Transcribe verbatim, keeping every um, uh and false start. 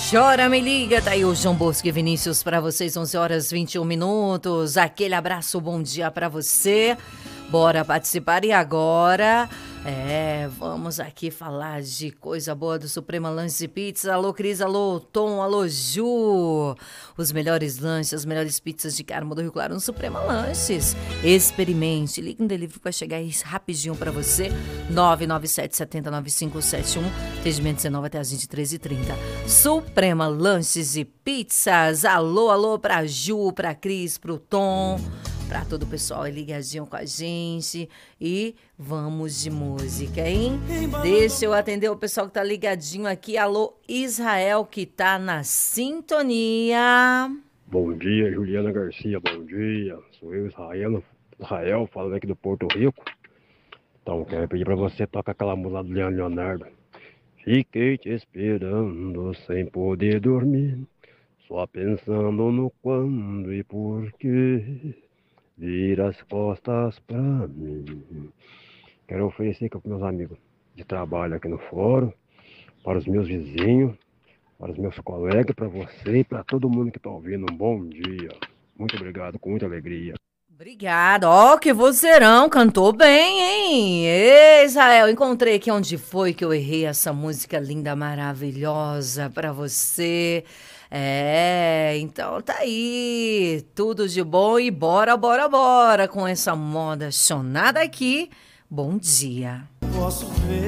Chora, me liga, tá aí o João Bosco e Vinícius pra vocês, onze horas e vinte e um minutos. Aquele abraço, bom dia pra você. Bora participar e agora, é, vamos aqui falar de coisa boa do Suprema Lanches e Pizza. Alô, Cris, alô, Tom, alô, Ju. Os melhores lanches, as melhores pizzas de Carmo do Rio Claro no Suprema Lanches. Experimente, liga no delivery vai chegar aí rapidinho pra você. nove nove sete sete nove cinco sete um, atendimento dezenove até as vinte e três e trinta. Suprema Lanches e Pizzas. Alô, alô pra Ju, pra Cris, pro Tom, pra todo o pessoal aí ligadinho com a gente. E vamos de música, hein? Deixa eu atender o pessoal que tá ligadinho aqui. Alô, Israel, que tá na sintonia. Bom dia, Juliana Garcia, bom dia. Sou eu, Israel, Israel, falando aqui do Porto Rico. Então, quero pedir pra você tocar aquela música do Leandro Leonardo. Fiquei te esperando sem poder dormir, só pensando no quando e porquê. Vira as costas pra mim. Quero oferecer aqui para meus amigos de trabalho aqui no fórum, para os meus vizinhos, para os meus colegas, para você e para todo mundo que está ouvindo. Um bom dia. Muito obrigado, com muita alegria. Obrigada. Ó, que vozeirão, cantou bem, hein? Ei, Israel, encontrei aqui onde foi que eu errei essa música linda, maravilhosa pra você. É, então tá aí, tudo de bom e bora, bora, bora com essa moda chonada aqui. Bom dia. Posso ver